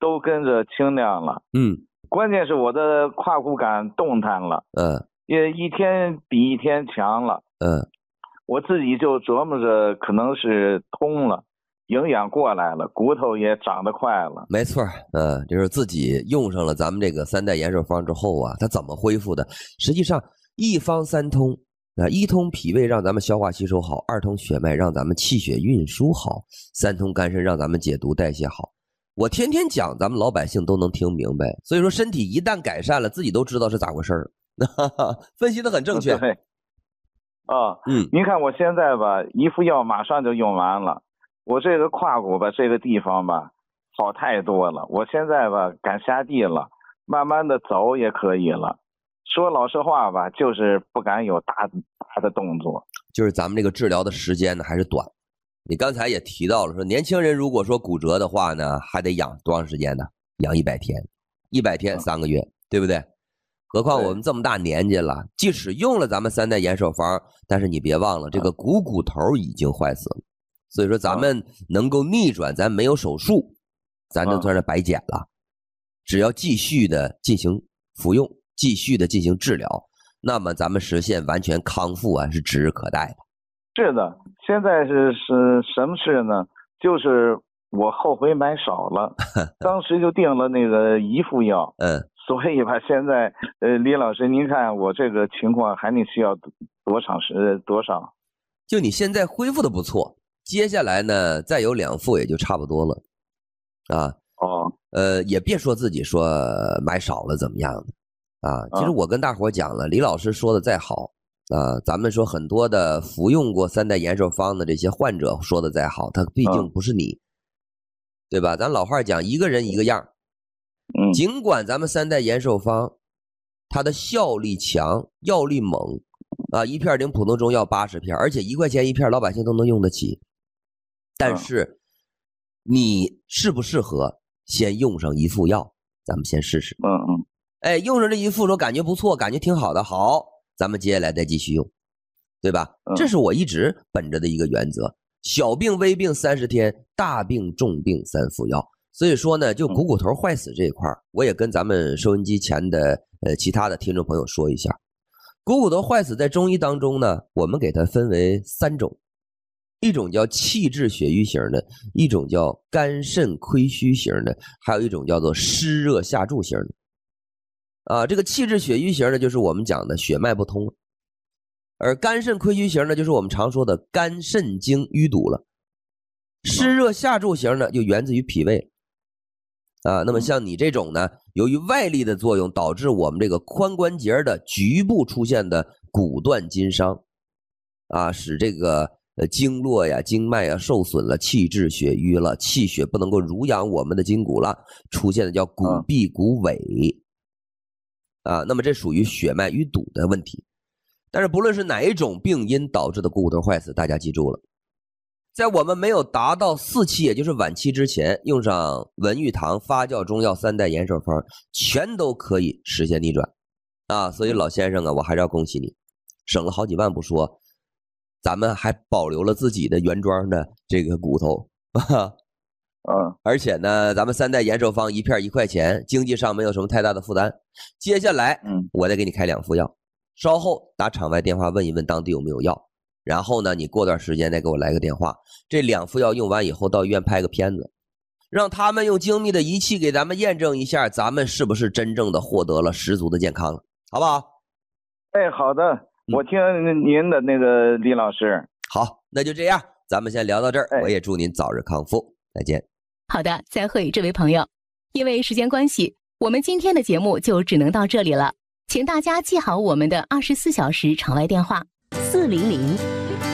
都跟着清亮了。关键是我的胯骨感动弹了。也一天比一天强了。我自己就琢磨着，可能是通了，营养过来了，骨头也长得快了。 没错，就是自己用上了咱们这个3代延寿方之后啊，它怎么恢复的？实际上一方三通啊，一通脾胃让咱们消化吸收好，二通血脉让咱们气血运输好，三通肝肾让咱们解毒代谢好。我天天讲，咱们老百姓都能听明白。所以说，身体一旦改善了，自己都知道是咋回事儿。分析的很正确。 对。您看我现在吧，一副药马上就用完了，我这个胯骨吧，这个地方吧，好太多了。我现在吧，敢下地了，慢慢的走也可以了。说老实话吧，就是不敢有大的动作。 就是咱们这个治疗的时间呢还是短。你刚才也提到了，说年轻人如果说骨折的话呢，还得养多长时间呢？养100天，100天3个月，对不对？何况我们这么大年纪了，即使用了咱们3代延寿方，但是你别忘了，这个骨头已经坏死了。所以说咱们能够逆转，咱没有手术，咱就算是白捡了。只要继续的进行服用，继续的进行治疗，那么咱们实现完全康复啊，是指日可待的。 是的，现在是什么事呢？就是我后悔买少了，当时就定了那个一副药。所以吧，现在李老师，您看我这个情况还得需要多少？ 就你现在恢复的不错，接下来呢再有2副也就差不多了啊。也别说自己说买少了怎么样的啊。其实我跟大伙讲了，李老师说的再好啊，咱们说很多的服用过3代延寿方的这些患者说的再好，他毕竟不是你，对吧？咱老话讲，一个人一个样。尽管咱们3代延寿方它的效力强，药力猛啊，一片顶普通中药80片，而且1块钱一片，老百姓都能用得起。但是你适不适合先用上一副药，咱们先试试。用上这一副说感觉不错，感觉挺好的，好，咱们接下来再继续用，对吧？这是我一直本着的一个原则，小病微病30天，大病重病3副药。所以说呢，就骨头坏死这一块，我也跟咱们收音机前的其他的听众朋友说一下，骨头坏死在中医当中呢，我们给它分为3种，一种叫气滞血瘀型的，一种叫肝肾亏虚型的，还有一种叫做湿热下注型的。这个气滞血瘀型的就是我们讲的血脉不通了，而肝肾亏虚型的就是我们常说的肝肾经淤堵了，湿热下注型的就源自于脾胃。那么像你这种呢，由于外力的作用，导致我们这个髋关节的局部出现的骨断筋伤，使这个经络呀、经脉呀受损了，气滞血瘀了，气血不能够濡养我们的筋骨了，出现的叫骨闭骨痿。那么这属于血脉淤堵的问题。但是不论是哪一种病因导致的骨头坏死，大家记住了。在我们没有达到4期，也就是晚期之前，用上文玉堂发酵中药3代延寿方，全都可以实现逆转所以老先生啊，我还是要恭喜你，省了好几万不说，咱们还保留了自己的原装的这个骨头而且呢，咱们3代延寿方一片1块钱，经济上没有什么太大的负担。接下来我再给你开2副药，稍后打场外电话问一问当地有没有药，然后呢，你过段时间再给我来个电话，这2副药用完以后到医院拍个片子，让他们用精密的仪器给咱们验证一下，咱们是不是真正的获得了十足的健康了，好不好？ 好的，我听您的那个李老师。 好，那就这样，咱们先聊到这儿，我也祝您早日康复，再见。 好的，再会这位朋友。因为时间关系，我们今天的节目就只能到这里了，请大家记好我们的24小时场外电话：400